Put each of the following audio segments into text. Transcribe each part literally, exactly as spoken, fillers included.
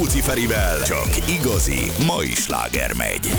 Rádióci Ferivel csak igazi mai sláger megy.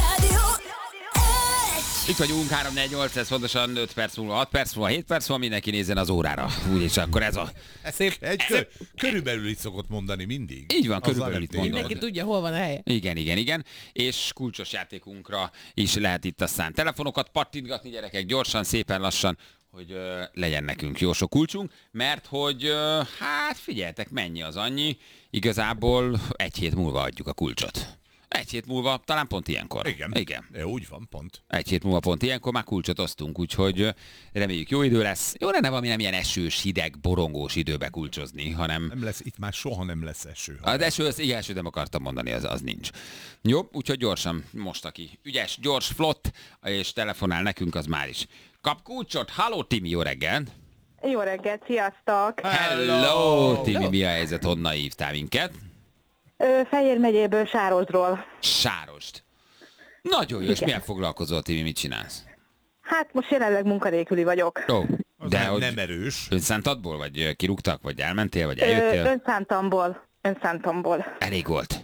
Itt vagyunk, három négy nyolc, ez pontosan öt perc múlva, hat perc múlva, hét perc múlva, mindenki nézzen az órára. Úgyis akkor ez a... Szép. Egy kör, körülbelül itt szokott mondani mindig. Így van, körülbelül itt mondod. Mindenki tudja, hol van a helye. Igen, igen, igen. És kulcsos játékunkra is lehet itt aztán telefonokat pattintgatni, gyerekek, gyorsan, szépen lassan, hogy ö, legyen nekünk jó sok kulcsunk, mert hogy ö, hát figyeljetek, mennyi az annyi, igazából egy hét múlva adjuk a kulcsot. Egy hét múlva, talán pont ilyenkor. Igen. Igen. Jó, úgy van, pont. Egy hét múlva pont ilyenkor már kulcsot osztunk, úgyhogy reméljük jó idő lesz. Jó lenne valami nem ilyen esős, hideg, borongós időbe kulcsozni, hanem... Nem lesz, itt már soha nem lesz eső. Az eső, az igen, eső nem akartam mondani, az, az nincs. Jó, úgyhogy gyorsan, most aki ügyes, gyors, flott, és telefonál nekünk, az már is kap kulcsot. Halló, Timi, jó reggel! Jó reggelt, sziasztok! Hello, Timi, mi a helyzet, honnan hívtál minket? Ö, Fejér megyéből, Sárosdról. Sárost. Nagyon jó, és milyen foglalkozol, Timi, mit csinálsz? Hát most jelenleg munkanélküli vagyok. Ó, de nem, hogy nem erős. önszántadból, vagy kirúgtak, vagy elmentél, vagy Ö, eljöttél? önszántamból. Önszántamból. Elég volt.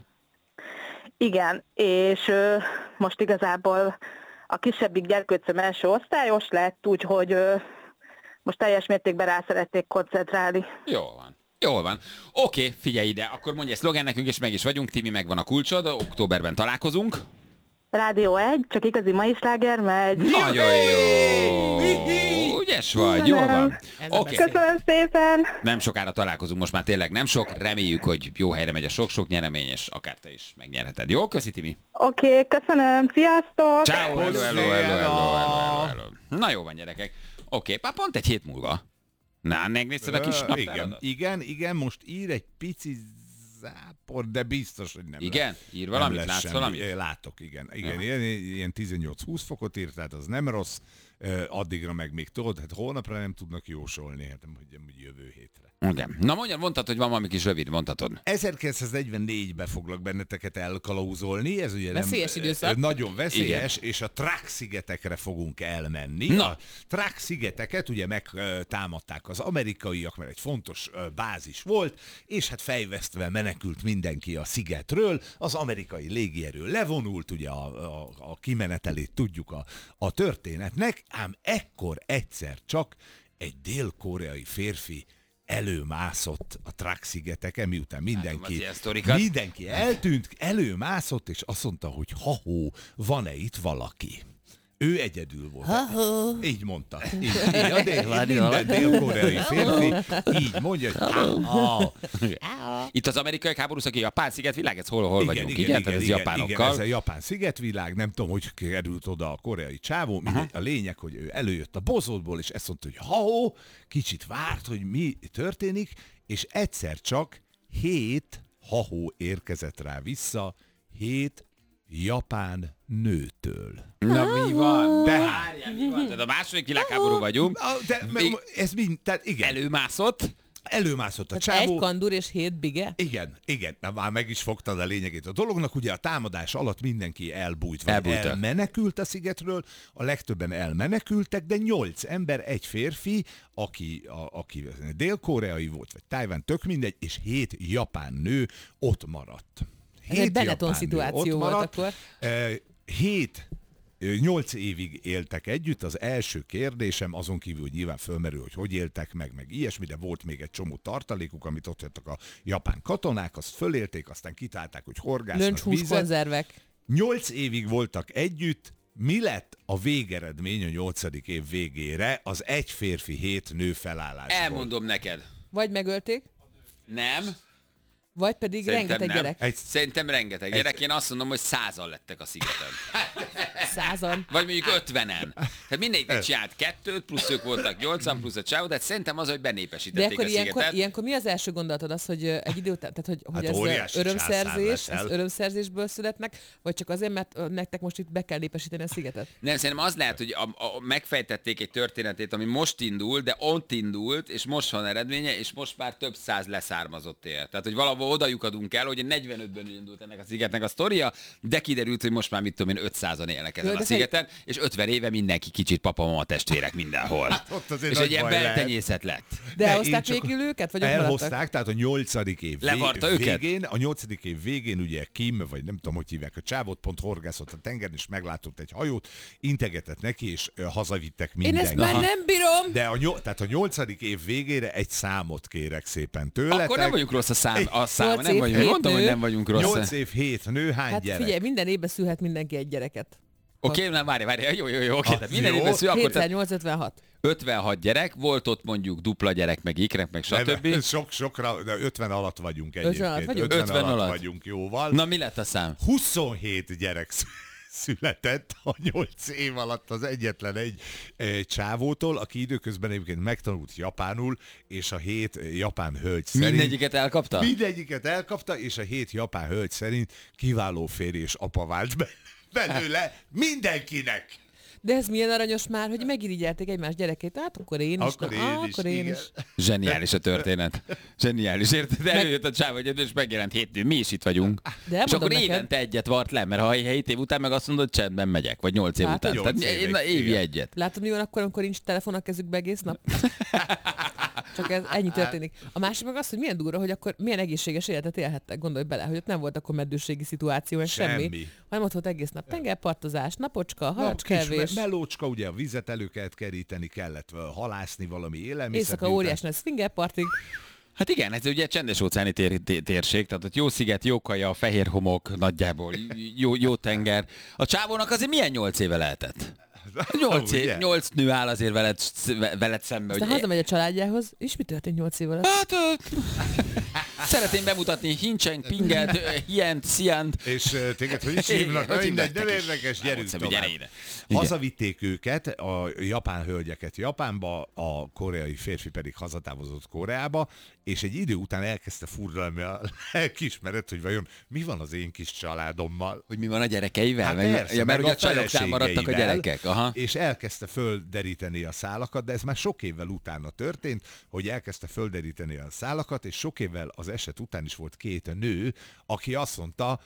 Igen, és ö, most igazából a kisebbik gyerkőcöm első osztályos lett, úgyhogy ö, most teljes mértékben rá szeretnék koncentrálni. Jól van. Jól van. Oké, figyelj ide, akkor mondj egy szlogen nekünk, és meg is vagyunk. Timi, megvan a kulcsod, októberben találkozunk. Rádió egy, csak igazi mai sláger megy. Nagyon jó. Ügyes vagy, jól van. Oké. Köszönöm szépen! Nem sokára találkozunk, most már tényleg nem sok. Reméljük, hogy jó helyre megy a sok-sok nyeremény, és akár te is megnyerheted. Jó, köszi, Timi. Oké, okay, köszönöm, sziasztok! Ciao, hello, hello, hello, hello, hello, hello. Na jó van, gyerekek. Oké, okay, pont egy hét múlva. Na, megnézted a kis Ö, naptáradat? Igen, igen, igen, most ír egy pici zápor, de biztos, hogy nem Igen? lesz. Ír valamit? Nem lesz Látsz semmi. valamit? É, Látok, igen. igen. Ja. Ilyen, ilyen tizennyolc-húsz fokot írt, tehát az nem rossz. Addigra meg még tudod, hát holnapra nem tudnak jósolni, hát nem, hogy hogy jövő hétre. Igen. Na mondjad, mondtad, hogy van valami kis rövid, mondhatod. ezerkilencszáznegyvennégybe foglak benneteket elkalauzolni, ez ugye Veszélyes nem, időszak. nagyon veszélyes, igen. És a Trák-szigetekre fogunk elmenni. Na. A Trák-szigeteket ugye megtámadták az amerikaiak, mert egy fontos bázis volt, és hát fejvesztve menekült mindenki a szigetről, az amerikai légierő levonult, ugye a, a, a kimenetelét tudjuk a, a történetnek, ám ekkor egyszer csak egy dél-koreai férfi előmászott a Trák-szigeteken, miután mindenki, mindenki eltűnt, előmászott, és azt mondta, hogy ha-hó, van-e itt valaki? Ő egyedül volt. Ha-hó. Így mondta. Így, így a dél, minden dél-koreai férfi így mondja, hogy ha-ha. Itt az amerikai háborús, aki Japán szigetvilág, ez hol, hol Igen, vagyunk, igen, igen? igen, Tehát ez igen, japánokkal. igen, ez a japán szigetvilág, nem tudom, hogy került oda a koreai csávó, mindegy, a lényeg, hogy ő előjött a bozótból, és ezt mondta, hogy ha-hó, kicsit várt, hogy mi történik, és egyszer csak hét ha-hó érkezett rá vissza, hét japán nőtől. Na mi van? De Várjál, mi van? Tehát a második világháború vagyunk. De, Még ez mind, tehát igen. előmászott. Előmászott a Tehát csávó. egy kandur és hét bige? Igen, igen, na, már meg is fogtad a lényegét a dolognak, ugye a támadás alatt mindenki elbújt, vagy Elbújtak. elmenekült a szigetről, a legtöbben elmenekültek, de nyolc ember, egy férfi, aki, a, aki dél-koreai volt, vagy Tajván, tök mindegy, és hét japán nő ott maradt. Ez egy Benetton szituáció volt akkor. Eh, Hét Nyolc évig éltek együtt, az első kérdésem, azon kívül, hogy nyilván fölmerül, hogy hogy éltek meg, meg ilyesmi, de volt még egy csomó tartalékuk, amit ott jöttek a japán katonák, azt fölélték, aztán kitálták, hogy horgásznak Löncshús vizet. konzervek. Nyolc évig voltak együtt, mi lett a végeredmény a nyolcadik év végére az egy férfi, hét nő felállásból? Elmondom neked. Vagy megölték, Nem. vagy pedig Szerintem rengeteg nem. gyerek. Egy, Szerintem rengeteg gyerek. Én azt mondom, hogy százan lettek a szigeten. Százan. Vagy mondjuk ötvenen. Tehát mindegyik csinált kettőt, plusz ők voltak nyolcan, plusz a csávó, tehát szerintem az, hogy De benépesítették akkor a ilyenkor, szigetet. ilyenkor mi az első gondolatod az, hogy ö, egy idő után, tehát hogy, hogy Hát ez óriási ö, örömszerzés, császár ez leszel. örömszerzésből születnek, vagy csak azért, mert ö, nektek most itt be kell népesíteni a szigetet? Nem, szerintem az lehet, hogy a, a, megfejtették egy történetét, ami most indul, de ott indult, és most van eredménye, és most már több száz leszármazott él. Tehát, hogy valahol oda lyukadunk el, hogy negyvenötben indult ennek a szigetnek a sztoria, de kiderült, hogy most már mit tudom én, ötszázan élnek ezen Jó, a de szigeten, és ötven éve mindenki kicsit papa-mama testvérek mindenhol. Hát ott azért És nagy egy ilyen baj lehet. beltenyészet lett. De Ne, elhozták én csak- végül őket, vagy ott maradtak? Elhozták, tehát a nyolcadik év vég- Levarta őket? végén, a nyolcadik év végén ugye Kim, vagy nem tudom, hogy hívják, a csávot pont horgászott a tengeren, és meglátott egy hajót, integetett neki, és ö, hazavittek Én mindenki. ezt már nem bírom! De a, nyol, tehát a nyolcadik év végére egy számot kérek szépen tőletek. Akkor nem vagyunk rossz a szám, a szám Nyolc nem év, vagyunk. hét Mondom, nő. hogy nem vagyunk rossz. nyolc év, hét nő, hány Hát gyerek? figyelj, minden évben szülhet mindenki egy gyereket. Oké, nem, várj, várj, jó, jó, jó, oké, Ah, tehát minden jó. évben szül, akkor tehát hétezer-nyolcszázötvenhat. ötvenhat gyerek, volt ott mondjuk dupla gyerek, meg ikrek, meg stb. Nem, sok, sokra, de ötven alatt vagyunk egyébként. alatt vagyunk? ötven, ötven alatt alatt. vagyunk jóval. Na, mi lett a szám? huszonhét gyerek szü- született a nyolc év alatt az egyetlen egy e, csávótól, aki időközben egyébként megtanult japánul, és a hét japán hölgy szerint... Mindegyiket elkapta? Mindegyiket elkapta, és a hét japán hölgy szerint kiváló férj és apa vált be- belőle mindenkinek. De ez milyen aranyos már, hogy megirigyelték egymás gyerekét. Hát akkor én is. Akkor na, én is, akkor én igen. is. Zseniális a történet. Zseniális, érted? De előjött a csáv, hogy és megjelent hét nő, mi is itt vagyunk. De és akkor elmondom neked. évente egyet vart le, mert ha hét év után meg azt mondod, csendben megyek, vagy nyolc év Hát, után. nyolc Tehát évig, na, évi igen. egyet. Látod, mi van akkor, amikor nincs telefon a kezükbe egész nap? Csak ez, ennyi történik. A másik meg az, hogy milyen durva, hogy akkor milyen egészséges életet élhettek, gondolj bele, hogy ott nem volt akkor meddőségi szituáció, meg semmi, Semmi. hanem ott volt egész nap tengerpartozás, napocska, Na, kis halacskelvés, me- melócska, ugye a vizet elő kellett keríteni, kellett ö, halászni valami élelmiszert. éjszaka miután- óriás nagy swingerpartig. Hát igen, ez ugye csendes óceáni tér, tér, térség, tehát ott jó sziget, jó kaja, fehér homok, nagyjából, jó, jó tenger. A csávónak azért milyen nyolc éve lehetett? Nyolc, év, Ugye? nyolc nő áll azért veled, veled szembe. Aztán Hogy hazamegy a családjához, és mi történt nyolc év alatt? hát, ö, szeretném bemutatni Hincseng, Pinget, ö, Hient, Sziant. És uh, téged hogy is hívnak? Na, Hogy mindegy, hívnak nem is? érdekes, Nem gyerünk volt tovább. gyere ide. Igen. Hazavitték őket, a japán hölgyeket Japánba, a koreai férfi pedig hazatávozott Koreába, és egy idő után elkezdte furdalni a lelkiismeret, hogy vajon mi van az én kis családommal. Hogy mi van a gyerekeivel? Hát Meg- persze, ja, mert meg ugye a csajoknál maradtak a feleségeivel, gyerekek. Aha. És elkezdte földeríteni a szálakat, de ez már sok évvel utána történt, hogy elkezdte földeríteni a szálakat, és sok évvel az eset után is volt két nő, aki azt mondta,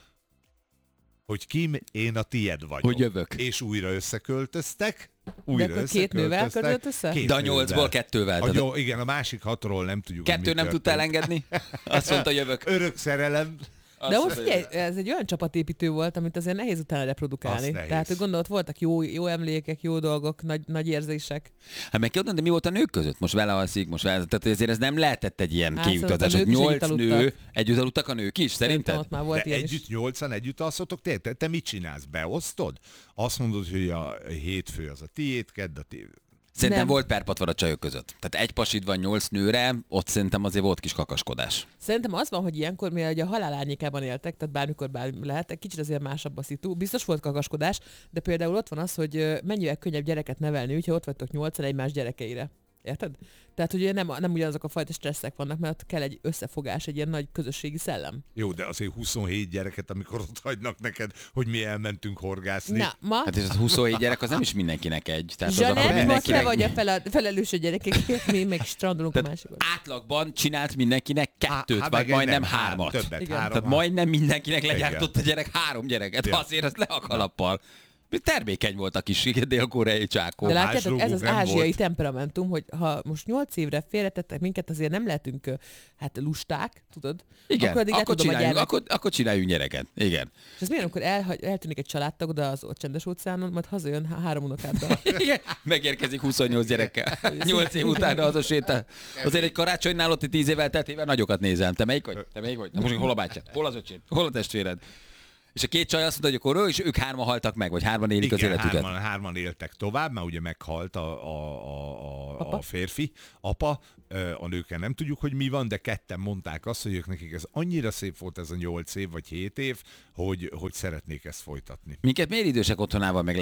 hogy Kim, én a tied vagyok. Hogy jövök. És újra összeköltöztek. Újra akkor két nővel összeköltöztek. költözött össze? Két De a nővel. nyolcból kettővel. A, Tehát jó, igen, a másik hatról nem tudjuk, hogy kettő mi nem tudta történt. elengedni? Azt mondta, jövök. Örök szerelem. Azt De most mondta, figyelj, jövök. ez egy olyan csapatépítő volt, amit azért nehéz utána reprodukálni. Az nehéz. Tehát, hogy gondolod, voltak jó, jó emlékek, jó dolgok, nagy, nagy érzések. Hát meg kell mondani, de mi volt a nők között? Most vele alszik, most vele... Tehát ezért ez nem lehetett egy ilyen Hát, kiutazás, szerintem hogy a nők is nyolc együtt nő, aludtak. együtt aludtak a nők is, Szerintem szerinted? ott már volt De ilyen együtt is. nyolcan együtt alszotok? Te, te, te mit csinálsz? Beosztod? Azt mondod, hogy a hétfő az a tiéd, kedd a tiéd. Szerintem Nem. volt perpatvar a csajok között. Tehát egy pasid van nyolc nőre, ott szerintem azért volt kis kakaskodás. Szerintem az van, hogy ilyenkor, mivel ugye a halál árnyékában éltek, tehát bármikor bármi lehet, egy kicsit azért másabb a szitu. Biztos volt kakaskodás, de például ott van az, hogy ö, mennyivel könnyebb gyereket nevelni, hogyha ott vagytok nyolcan egymás gyerekeire. Érted? Tehát ugye nem, nem ugyanazok a fajta stresszek vannak, mert ott kell egy összefogás, egy ilyen nagy közösségi szellem. Jó, de azért huszonhét gyereket, amikor ott hagynak neked, hogy mi elmentünk horgászni. Na, ma Hát és az huszonhét gyerek az nem is mindenkinek egy. Tehát az akkor Zsanett, most mindenkinek... te vagy a fele, felelős a gyerekekért, mi meg strandolunk a másikon. Átlagban csinált mindenkinek kettőt, Hát vagy meg egy majdnem nem, hármat. Többet, Igen. három. Tehát majdnem mindenkinek legyártott a gyerek három gyereket. Ja. Azért az le a kalappal. Termékeny volt a kis dél-koreai csákó. De más látjátok, ez logó az nem ázsiai volt. temperamentum, hogy ha most nyolc évre félretettek minket, azért nem lehetünk ö, hát lusták, tudod? Igen, akkor, addig el akkor, tudom a csináljunk, gyermek. akkor, akkor csináljunk gyereket. Igen. És ez milyen, amikor elhagy, eltűnik egy családtag oda az ott csendes óceánon, majd hazajön há- három unokáddal. Igen. Megérkezik huszonnyolc gyerekkel. nyolc év után az a sétál. Azért egy karácsonynál ott tíz évvel teltével nagyokat nézem. Te melyik vagy? Te melyik vagy? Na most hol a bátyád? Hol az öcséd? Hol a testvéred? És a két csaj azt mondta, hogy akkor ő, és ők hárman haltak meg, vagy hárman élik az Igen, életüket. hárman, hárman éltek tovább, mert ugye meghalt a, a, a, a, Apa? a férfi, apa, Ö, a nőkkel nem tudjuk, hogy mi van, de ketten mondták azt, hogy ők nekik ez annyira szép volt ez a nyolc év, vagy hét év, hogy, hogy szeretnék ezt folytatni. Minket miért idősek otthonával meg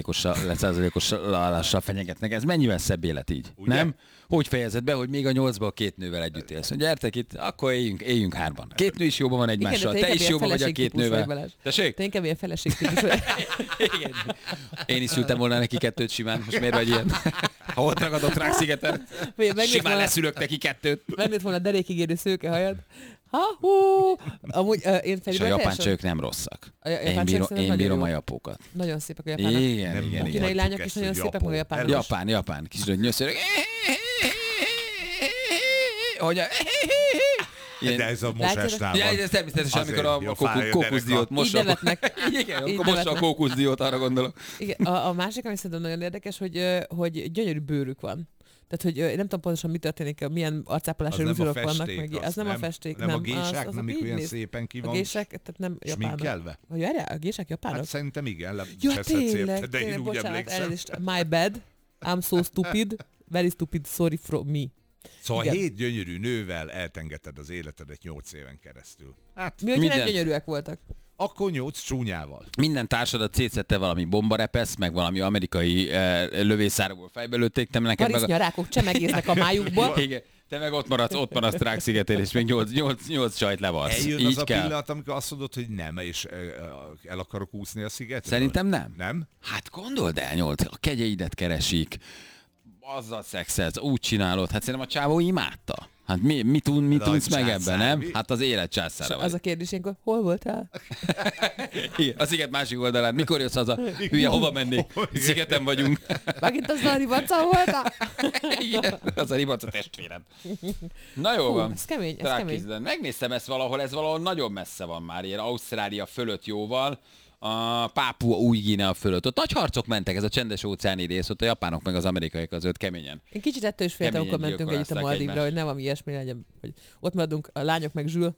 leszázalékossal fenyegetnek? Ez mennyivel szebb élet így? Ugye? Nem? Hogy fejezed be, hogy még a nyolcból két nővel együtt élsz? Mondja, gyertek itt, akkor éljünk, éljünk hárman. Két nő is jóban van egymással, te is jóban vagy a két nővel. Tessék? Te inkább ilyen feleségtípus vagy. Igen. Én is szültem volna neki kettőt simán, most miért vagy ilyen? Ha ott ragadott rák szigeten, Vagy megnőtt simán volna- leszülök neki kettőt. Megnőtt volna a derékig érő szőkehajad. Ha-hú! Amúgy uh, én És a felében japán teljesen... csajok nem rosszak. A japán Én, csajok bírom, szerintem én nagyon bírom a jók. japókat. Nagyon szépek a japánok. Igen, Nem igen, mondhatjuk igen. A kínai lányok is ezt, nagyon hogy szépek, meg a japó. japánok. Japán, japán. Kis nyöszörök. Hogy a... De ez a mosásnál Ja, van. ez természetesen, Azért amikor a, jó, akkor fáj a kókuszdiót dereka. mossa. Így nevetnek. Igen, Így akkor mossa a nevetnek. kókuszdiót, arra gondolok. Igen, a, a másik, ami szerintem nagyon érdekes, hogy, ö, hogy gyönyörű bőrük van. Tehát, hogy ö, én nem tudom pontosan, mi történik, milyen Az arcápolási nem a rúzsorok vannak. festék, Meg, az az nem a nem- festék, nem a nem. gésák, az, az nem, a mikor ilyen néz- szépen ki A van gések, tehát nem japánok. sminkelve. Vagy várjál, a gések japánok? Hát szerintem igen, Ja, lecseszhetsz tényleg, érte, de én tényleg, úgy bocsánat, emlékszem. elnézést. My bad. I'm so stupid. Very stupid, sorry from me. Szóval Igen. hét gyönyörű nővel eltengeted az életedet nyolc éven keresztül. Hát Mi, hogy nem Minden. gyönyörűek voltak? akkor nyolc csúnyával. Minden társadat szétszette valami bombarepesz, meg valami amerikai eh, lövészárokból fejbe lőtték, te neked meg a... Varisznyarákok csemegésznek a májukból. Igen, te meg ott maradsz, ott maradsz Rák szigetén, és még nyolc, nyolc, nyolc csajt levarsz. Eljön Így az a kell. pillanat, amikor azt mondod, hogy nem, és ö, ö, el akarok úszni a szigetről? Szerintem nem. Nem? Hát gondold el, nyolc, a kegyeidet keresik, azzal szexelsz, úgy csinálod, hát szerintem a csávó imádta. Hát mi, mi, tud, mi De tudsz a meg ebben, nem? császár, mi? Hát az élet császára Az a vagy. kérdés ilyenkor, hol voltál? Igen, a sziget másik oldalán. Mikor jössz haza? Hülye, hova mennék? Szigeten vagyunk. Megint az a ribaca voltál? Igen, az a ribaca testvérem. Na jó Hú, van. ez kemény, ez Rák kemény. Izland. Megnéztem ezt valahol, ez valahol nagyon messze van már, ilyen Ausztrália fölött jóval. A Pápua új Guinea fölött. Ott nagy harcok mentek, ez a csendes óceáni rész, ott a japánok meg az amerikaiak között keményen. Én kicsit ettől is féltem, Keményen amikor mentünk együtt a gyilkolázták Maldívra, egymást. hogy nem valami ilyesmi legyen, hogy ott maradunk a lányok meg Zsül.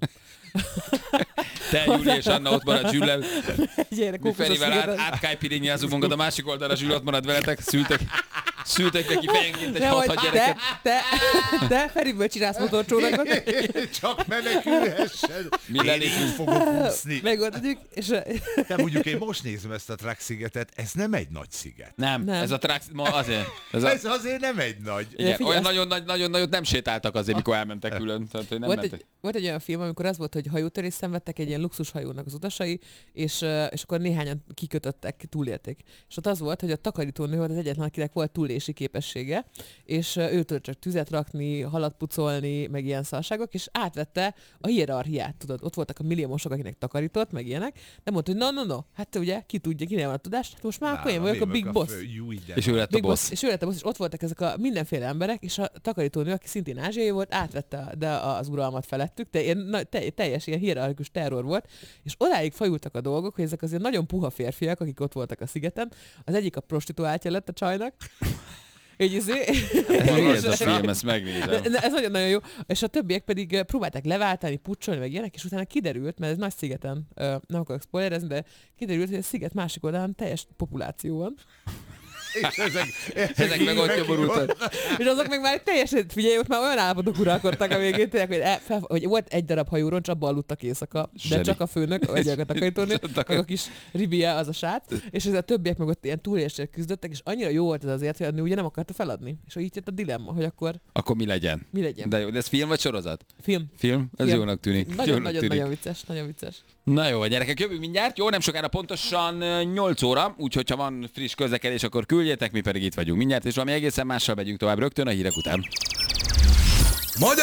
Te, Júli és Anna ott marad Zsüllel. Egyére Mi Ferivel át, átkájpirinnyázunk magad a másik oldalra, Zsül ott marad veletek, szültek, szültek neki fejenként egy De hogy hat-hat te, gyereket. te, te Feriből csinálsz motorcsónakot, Csak menekülhessen. Mi Én lelépünk. így fogok úszni. megoldjuk, és De mondjuk én most nézem ezt a Track szigetet, ez nem egy nagy sziget. Nem, Nem. ez a trax, ma azért. Ez a, Ez azért nem egy nagy. igen, figyelj, olyan azt- nagyon, nagy, nagyon nagyot nem sétáltak azért, mikor elmentek külön. Tehát, hogy nem volt mentek. egy, volt egy olyan film, amikor az volt, hogy hajótörést szenvedtek egy ilyen luxushajónak az utasai, és, ö, és akkor néhányan kikötöttek, túlélték. És ott az volt, hogy a takarítónő volt az egyetlen, akinek volt túlélési képessége, és ö, ő tudott csak tüzet rakni, halat pucolni, meg ilyen szarságok, és átvette a hierarchiát, tudod. Ott voltak a milliómosok, akinek takarított, meg ilyenek, de mondta, hogy no, no, no, hát te ugye, ki tudja, kinél van a tudást, hát most már akkor én vagyok a big boss. És ő lett a Big boss. boss. És ő lett a boss, és ott voltak ezek a mindenféle emberek, és a takarítónő, aki szintén ázsiai volt, átvette a- de az uralmat felettük, de ilyen, na, te, teljes ilyen hierarchikus terror volt, és odáig fajultak a dolgok, hogy ezek azért nagyon puha férfiak, akik ott voltak a szigeten, az egyik a prostituáltja lett a csajnak, így izé, Ez mi ez a és- film, ezt megnézem. de ez nagyon-nagyon jó. És a többiek pedig ö, próbálták leváltani, pucsolni, meg ilyenek, és utána kiderült, mert ez nagy szigeten, ö, nem akarok spoilerezni, de kiderült, hogy a sziget másik oldalán teljes populáció van. És ezek, Ezek meg ott nyomorultak. És azok meg már teljesen, figyelj, ott már olyan állapotok uralkodtak a végén, tényleg, hogy, el, fel, hogy volt egy darab hajóroncs, abban aludtak éjszaka, de Zseni. csak a főnök, vagy a takarítónő, meg a kis ribie, az a sát, és ez a többiek meg ott ilyen túlélésért küzdöttek, és annyira jó volt ez azért, hogy a nő ugye nem akarta feladni. És így jött a dilemma, hogy akkor Akkor mi legyen? mi legyen. De jó, de ez film vagy sorozat? Film. Film? Ez Film. jónak tűnik. jónak Nagyon-nagyon-nagyon tűnik. vicces, nagyon vicces. Na jó, gyerekek, jövünk mindjárt. Jó, nem sokára pontosan ö, nyolc óra, úgyhogy ha van friss közlekedés, akkor küldjétek, mi pedig itt vagyunk mindjárt, és valami egészen mással megyünk tovább rögtön a hírek után. Magyar